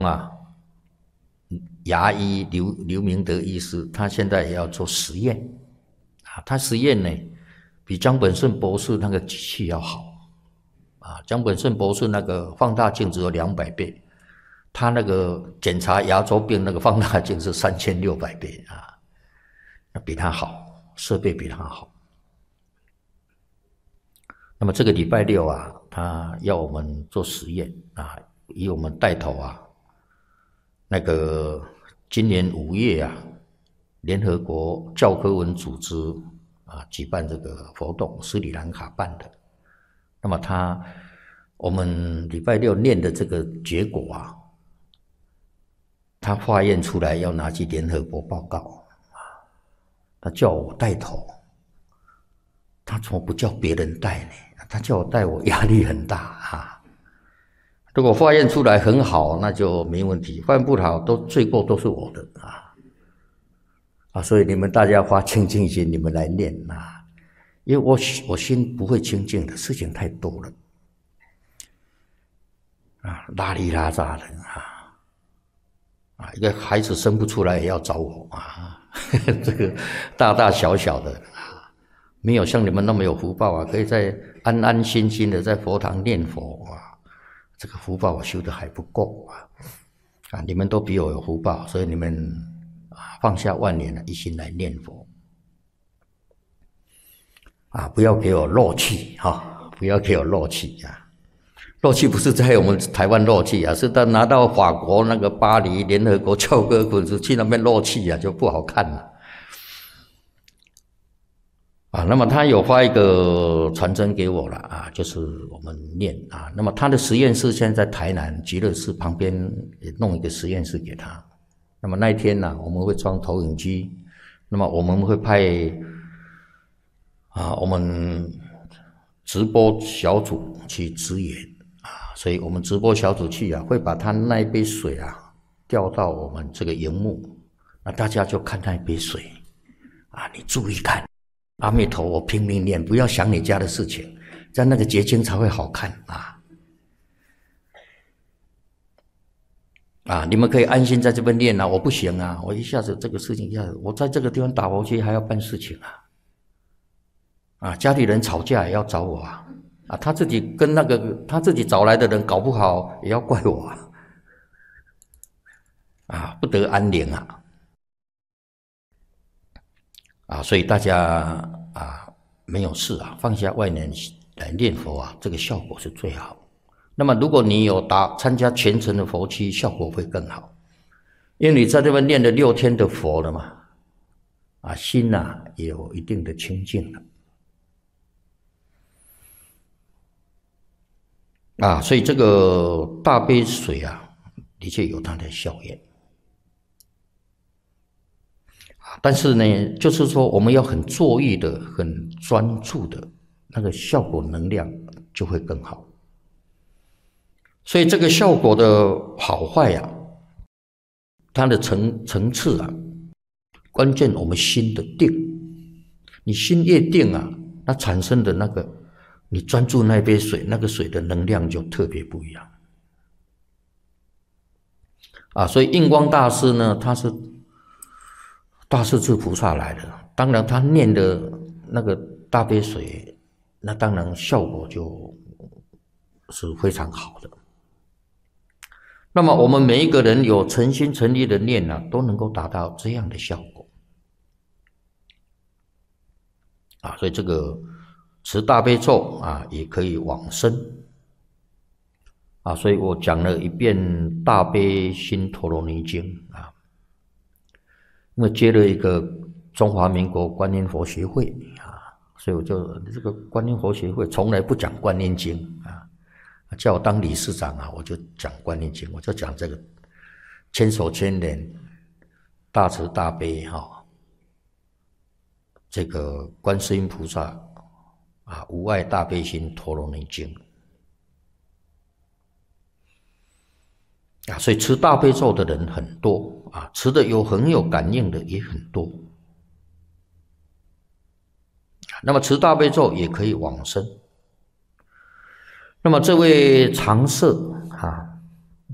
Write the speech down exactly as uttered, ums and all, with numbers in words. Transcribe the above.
啊，牙医刘刘明德医师，他现在也要做实验啊。他实验呢，比江本胜博士那个机器要好啊。江本胜博士那个放大镜只有两百倍，他那个检查牙周病那个放大镜是三千六百倍啊，那比他好，设备比他好。那么这个礼拜六啊，他要我们做实验啊，以我们带头啊。那个今年五月啊，联合国教科文组织啊举办这个活动，斯里兰卡办的。那么他我们礼拜六念的这个结果啊，他化验出来要拿去联合国报告啊，他叫我带头，他怎么不叫别人带呢？他叫我带，我压力很大啊。如果化验出来很好，那就没问题；化验不好，都罪过都是我的啊啊！所以你们大家发清净心，你们来念啊，因为我我心不会清净的，事情太多了啊，拉里拉杂的啊啊！一个孩子生不出来也要找我啊，这个大大小小的啊，没有像你们那么有福报啊，可以在安安心心的在佛堂念佛啊。这个福报我修的还不够啊！啊，你们都比我有福报，所以你们啊放下万年了，一心来念佛啊！不要给我漏气哈、啊！不要给我漏气啊！漏气不是在我们台湾漏气啊，是到拿到法国那个巴黎联合国教科文组织去那边漏气啊，就不好看了。啊，那么他有发一个传真给我了啊，就是我们念啊。那么他的实验室现在在台南极乐寺旁边也弄一个实验室给他。那么那一天呢、啊，我们会装投影机，那么我们会派啊我们直播小组去支援啊，所以我们直播小组去啊，会把他那一杯水啊调到我们这个荧幕，那大家就看那一杯水啊，你注意看。阿弥陀佛，拼命念，不要想你家的事情，这样那个结晶才会好看啊！啊，你们可以安心在这边念啊，我不行啊，我一下子这个事情一下子，我在这个地方打佛机还要办事情啊！啊，家里人吵架也要找我啊！啊，他自己跟那个他自己找来的人搞不好也要怪我啊！啊，不得安宁啊！啊，所以大家啊没有事啊，放下外念来念佛啊，这个效果是最好。那么如果你有打参加全程的佛期，效果会更好，因为你在这边念了六天的佛了嘛，啊，心啊也有一定的清净了。啊，所以这个大杯水啊，的确有它的效验。但是呢，就是说我们要很坐意的、很专注的，那个效果能量就会更好。所以这个效果的好坏呀、啊，它的层层次啊，关键我们心的定。你心越定啊，那产生的那个，你专注那杯水，那个水的能量就特别不一样。啊，所以印光大师呢，他是大势至菩萨来的，当然他念的那个大杯水，那当然效果就是非常好的。那么我们每一个人有诚心诚意的念呢、啊，都能够达到这样的效果。啊，所以这个持大悲咒啊，也可以往生。啊，所以我讲了一遍《大悲心陀罗尼经》啊。因为接了一个中华民国观音佛学会啊，所以我就这个观音佛学会从来不讲观音经啊，叫我当理事长啊，我就讲观音经，我就讲这个千手千眼大慈大悲哈、哦，这个观世音菩萨啊无碍大悲心陀罗尼经啊，所以持大悲咒的人很多。啊，持的有很有感应的也很多，那么持大悲咒也可以往生。那么这位常舍啊，